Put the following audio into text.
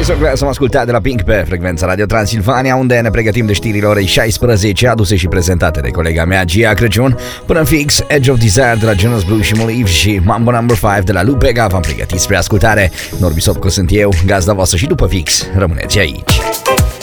Să mă ascultat de la Pink pe frecvența Radio Transilvania, unde ne pregătim de știrile orei 16, aduse și prezentate de colega mea Gia Crăciun. Până în fix, Edge of Desire de la Jonas Blue și Moliv și Mambo No. 5 de la Lupega v-am pregătit spre ascultare. Norbi Sopco sunt eu, gazda voastră, și după fix rămâneți aici.